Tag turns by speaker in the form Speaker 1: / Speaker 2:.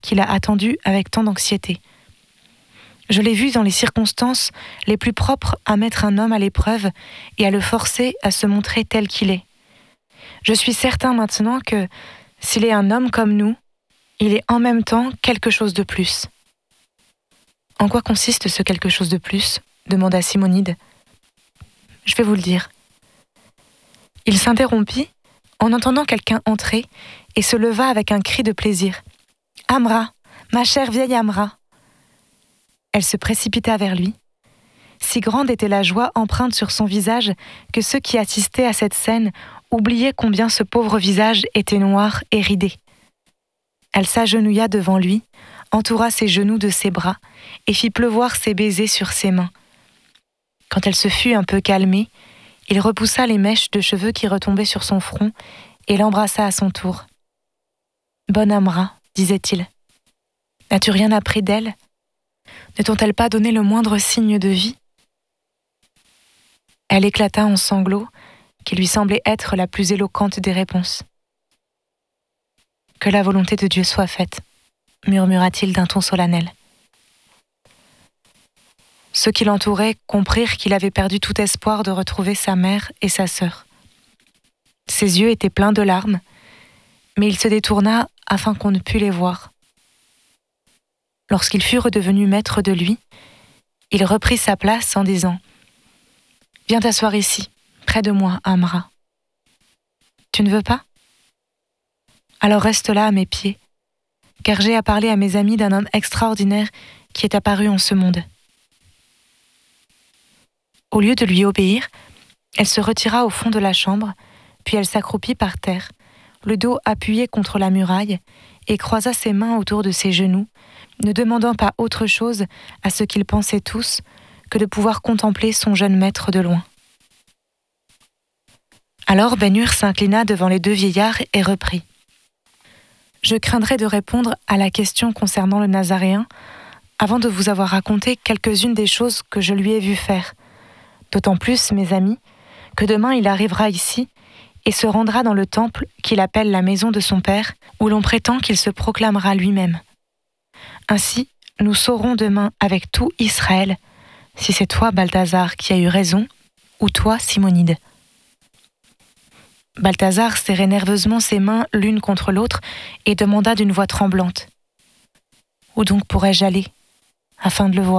Speaker 1: qu'il a attendu avec tant d'anxiété. Je l'ai vu dans les circonstances les plus propres à mettre un homme à l'épreuve et à le forcer à se montrer tel qu'il est. Je suis certain maintenant que, s'il est un homme comme nous, il est en même temps quelque chose de plus. » « En quoi consiste ce quelque chose de plus ?» demanda Simonide. « Je vais vous le dire. » Il s'interrompit en entendant quelqu'un entrer et se leva avec un cri de plaisir. « Amra, ma chère vieille Amra !» Elle se précipita vers lui. Si grande était la joie empreinte sur son visage que ceux qui assistaient à cette scène oubliaient combien ce pauvre visage était noir et ridé. Elle s'agenouilla devant lui, entoura ses genoux de ses bras et fit pleuvoir ses baisers sur ses mains. Quand elle se fut un peu calmée, il repoussa les mèches de cheveux qui retombaient sur son front et l'embrassa à son tour. « Bonne Amra, disait-il, n'as-tu rien appris d'elle ? Ne t'ont-elles pas donné le moindre signe de vie ?» Elle éclata en sanglots qui lui semblaient être la plus éloquente des réponses. « Que la volonté de Dieu soit faite, » murmura-t-il d'un ton solennel. Ceux qui l'entouraient comprirent qu'il avait perdu tout espoir de retrouver sa mère et sa sœur. Ses yeux étaient pleins de larmes, mais il se détourna afin qu'on ne pût les voir. Lorsqu'il fut redevenu maître de lui, il reprit sa place en disant « Viens t'asseoir ici, près de moi, Amra. »« Tu ne veux pas ? Alors reste là à mes pieds, car j'ai à parler à mes amis d'un homme extraordinaire qui est apparu en ce monde. » Au lieu de lui obéir, elle se retira au fond de la chambre, puis elle s'accroupit par terre, le dos appuyé contre la muraille, et croisa ses mains autour de ses genoux, ne demandant pas autre chose à ce qu'ils pensaient tous que de pouvoir contempler son jeune maître de loin. Alors Ben-Hur s'inclina devant les deux vieillards et reprit. Je craindrais de répondre à la question concernant le Nazaréen avant de vous avoir raconté quelques-unes des choses que je lui ai vu faire. D'autant plus, mes amis, que demain il arrivera ici et se rendra dans le temple qu'il appelle la maison de son père, où l'on prétend qu'il se proclamera lui-même. Ainsi, nous saurons demain avec tout Israël si c'est toi, Balthazar, qui as eu raison, ou toi, Simonide. Balthazar serrait nerveusement ses mains l'une contre l'autre et demanda d'une voix tremblante. « Où donc pourrais-je aller, afin de le voir ?»